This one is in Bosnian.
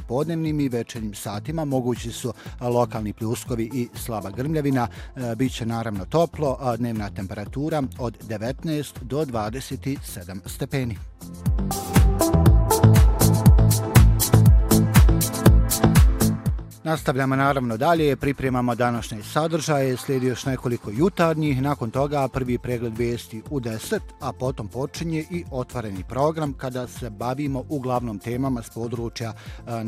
popodnevnim i večernjim satima mogući su lokalni pljuskovi i slaba grmljavina. Biće naravno toplo, a dnevna temperatura od 19 do 27 stepeni. Nastavljamo naravno dalje, pripremamo današnje sadržaje, slijedi još nekoliko jutarnjih, nakon toga prvi pregled vijesti u 10, a potom počinje i otvoreni program kada se bavimo uglavnom temama s područja